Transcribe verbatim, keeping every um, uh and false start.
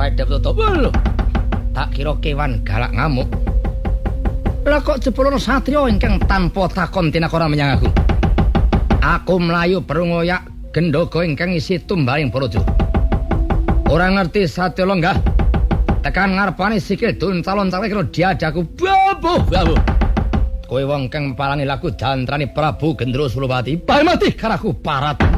hadap toto. Lho. Tak kira kewan galak ngamuk. Lah kok jebul ana satriya ingkang tanpa takon tinakora menyang aku. Aku mlayu perungoyak gendhoga ingkang isi tumbaling Baraja. Ora ngerti satya lenggah. Tekan ngarepane sikil dun calon-calon kira diadaku babuh babuh. Kowe wong kang palangi laku jantrani Prabu Gendro Sulawati. Bae mati karaku parat.